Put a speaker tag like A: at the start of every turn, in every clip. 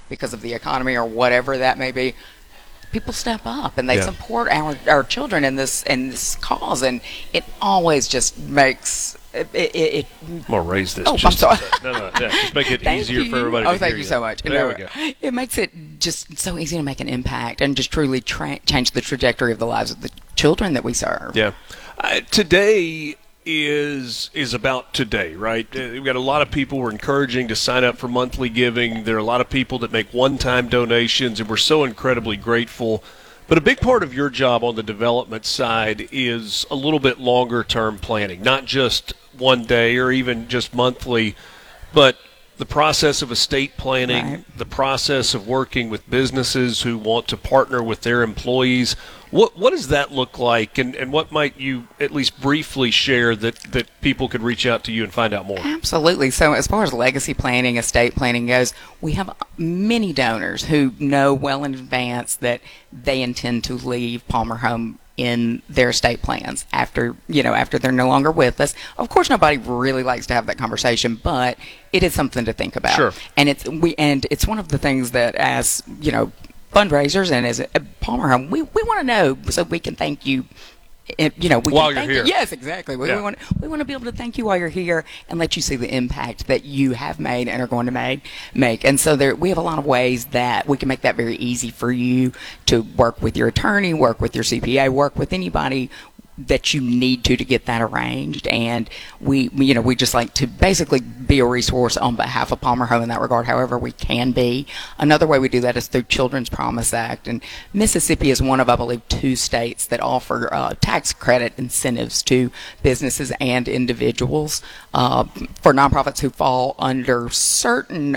A: because of the economy or whatever that may be, people step up and they
B: Yeah.
A: support our children in this cause, and it always just makes it
B: I'm gonna raise this.
A: Oh, I'm
B: just
A: sorry.
B: a bit. No, yeah, just make it
A: Thank
B: easier for
A: you.
B: everybody.
A: Oh,
B: to
A: thank
B: hear
A: you so much.
B: There we go.
A: It makes it just so easy to make an impact and just truly change the trajectory of the lives of the children that we serve.
B: Yeah. Today is about today, right? We've got a lot of people we're encouraging to sign up for monthly giving. There are a lot of people that make one-time donations, and we're so incredibly grateful. But a big part of your job on the development side is a little bit longer-term planning, not just one day or even just monthly, but the process of estate planning,
A: Right.
B: the process of working with businesses who want to partner with their employees. What does that look like, and what might you at least briefly share that people could reach out to you and find out more?
A: Absolutely. So as far as legacy planning, estate planning goes, we have many donors who know well in advance that they intend to leave Palmer Home in their estate plans after they're no longer with us. Of course, nobody really likes to have that conversation, but it is something to think about.
B: Sure.
A: And it's one of the things that, as fundraisers and as a Palmer Home, we want to know so we can thank you. We
B: While
A: can
B: you're
A: thank
B: here.
A: you. Yes, exactly. We
B: Yeah.
A: want to be able to thank you while you're here and let you see the impact that you have made and are going to make. And so we have a lot of ways that we can make that very easy for you to work with your attorney, work with your CPA, work with anybody that you need to get that arranged. And we just like to basically be a resource on behalf of Palmer Home in that regard, however we can be. Another way we do that is through Children's Promise Act, and Mississippi is one of, I believe, 2 states that offer tax credit incentives to businesses and individuals for nonprofits who fall under certain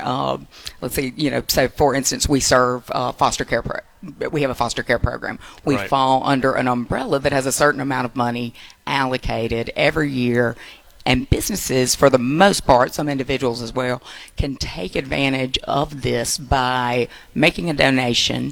A: so for instance, we serve foster care we have a foster care program. We
B: Right.
A: fall under an umbrella that has a certain amount of money allocated every year, and businesses, for the most part, some individuals as well, can take advantage of this by making a donation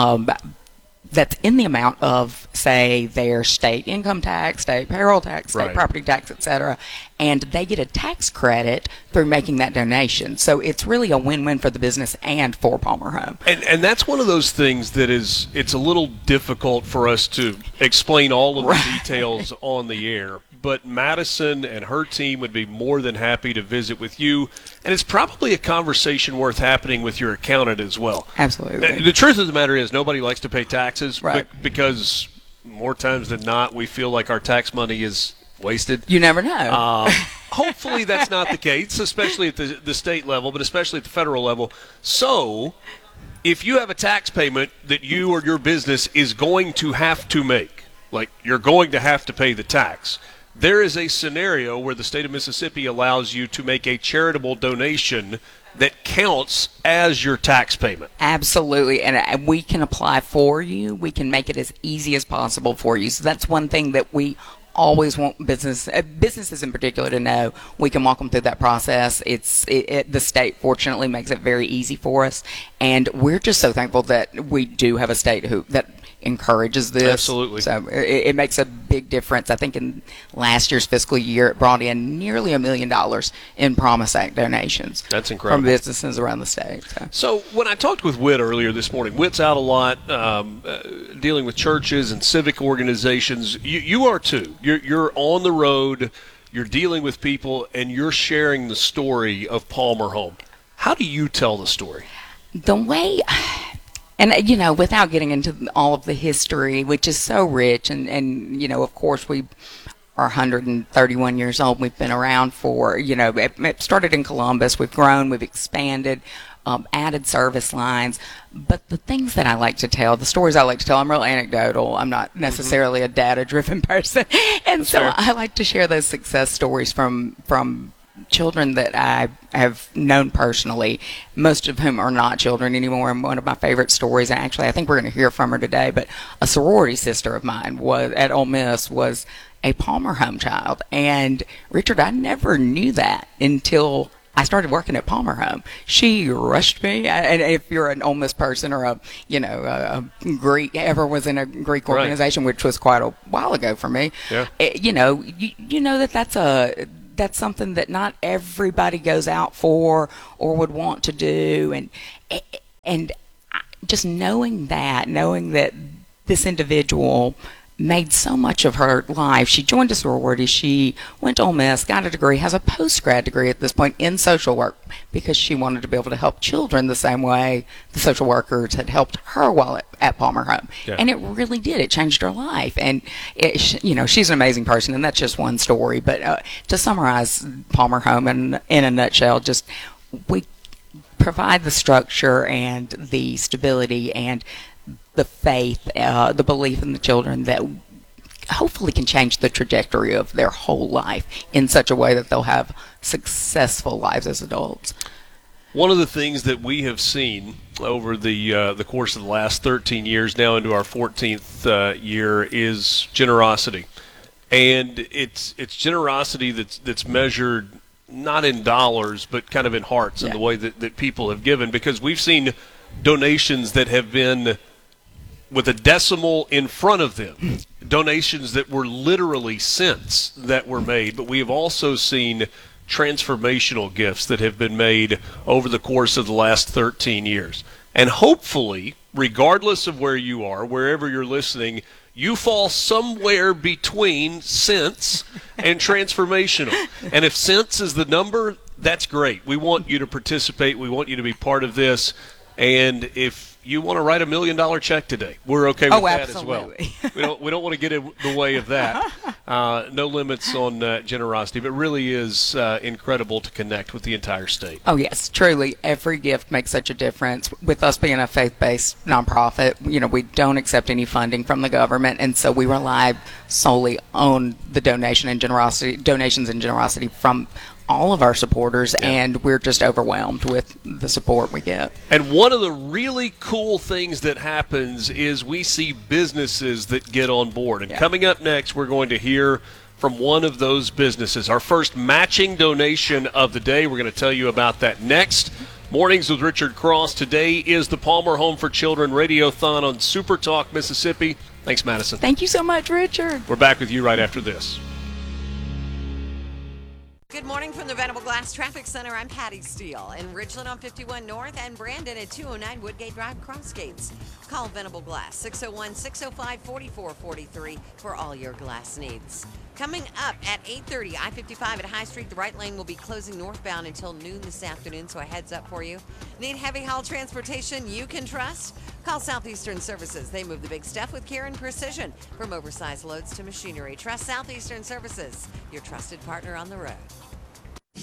A: that's in the amount of, say, their state income tax, state payroll tax, state
B: Right.
A: property tax, etc., and they get a tax credit through making that donation. So it's really a win-win for the business and for Palmer Home.
B: And that's one of those things that it's a little difficult for us to explain all of the details on the air. But Madison and her team would be more than happy to visit with you. And it's probably a conversation worth happening with your accountant as well.
A: Absolutely.
B: The truth of the matter is nobody likes to pay taxes,
A: Right.
B: because more times than not we feel like our tax money is wasted.
A: You never know.
B: Hopefully that's not the case, especially at the state level, but especially at the federal level. So if you have a tax payment that you or your business is going to have to make, like you're going to have to pay the tax, there is a scenario where the state of Mississippi allows you to make a charitable donation that counts as your tax payment.
A: Absolutely, and we can apply for you. We can make it as easy as possible for you. So that's one thing that we always want businesses in particular to know. We can walk them through that process. The state fortunately makes it very easy for us, and we're just so thankful that we do have a state that encourages this.
B: Absolutely.
A: So it makes a big difference. I think in last year's fiscal year, it brought in nearly $1 million in Promise Act donations.
B: That's incredible.
A: From businesses around the state.
B: So when I talked with Whit earlier this morning, Whit's out a lot dealing with churches and civic organizations. You are too. You're on the road, you're dealing with people, and you're sharing the story of Palmer Home. How do you tell the story?
A: The way... And, without getting into all of the history, which is so rich, and of course, we are 131 years old. We've been around for, it started in Columbus. We've grown, we've expanded, added service lines. But the things that I like to tell, the stories I like to tell, I'm real anecdotal. I'm not necessarily a data-driven person. And
B: That's
A: so
B: fair.
A: I like to share those success stories from children that I have known personally, most of whom are not children anymore. And one of my favorite stories, and actually I think we're going to hear from her today, but a sorority sister of mine was at Ole Miss was a Palmer Home child. And Richard, I never knew that until I started working at Palmer Home. She rushed me, and if you're an Ole Miss person or a Greek, ever was in a Greek
B: Right.
A: organization, which was quite a while ago for me,
B: Yeah.
A: you know that's something that not everybody goes out for or would want to do, and And just knowing that this individual made so much of her life. She joined a sorority. She went to Ole Miss, got a degree, has a post-grad degree at this point in social work because she wanted to be able to help children the same way the social workers had helped her while at Palmer Home.
B: Yeah.
A: And it really did. It changed her life. And, she's an amazing person, and that's just one story. But to summarize Palmer Home in a nutshell, just we provide the structure and the stability and the faith, the belief in the children that hopefully can change the trajectory of their whole life in such a way that they'll have successful lives as adults.
B: One of the things that we have seen over the course of the last 13 years, now into our 14th year, is generosity, and it's generosity that's measured not in dollars but kind of in hearts and the way that people have given, because we've seen donations that have been with a decimal in front of them, donations that were literally cents that were made, but we have also seen transformational gifts that have been made over the course of the last 13 years. And hopefully, regardless of where you are, wherever you're listening, you fall somewhere between cents and transformational. And if cents is the number, that's great. We want you to participate. We want you to be part of this. And if you want to write $1 million check today, we're okay with that
A: absolutely.
B: as well. We don't want to get in the way of that. No limits on generosity, but really is incredible to connect with the entire state.
A: Oh, yes, truly. Every gift makes such a difference. With us being a faith-based nonprofit, we don't accept any funding from the government, and so we rely solely on the donations and generosity from all of our supporters, and we're just overwhelmed with the support we get.
B: And one of the really cool things that happens is we see businesses that get on board. And coming up next, we're going to hear from one of those businesses. Our first matching donation of the day. We're going to tell you about that next. Mornings with Richard Cross. Today is the Palmer Home for Children Radiothon on Super Talk Mississippi. Thanks, Madison.
A: Thank you so much, Richard.
B: We're back with you right after this.
C: Good morning from the Venable Glass Traffic Center. I'm Patty Steele in Ridgeland on 51 North and Brandon at 209 Woodgate Drive, Crossgates. Call Venable Glass 601-605-4443 for all your glass needs. Coming up at 8:30, I-55 at High Street. The right lane will be closing northbound until noon this afternoon, so a heads up for you. Need heavy haul transportation you can trust? Call Southeastern Services. They move the big stuff with care and precision. From oversized loads to machinery. Trust Southeastern Services, your trusted partner on the road.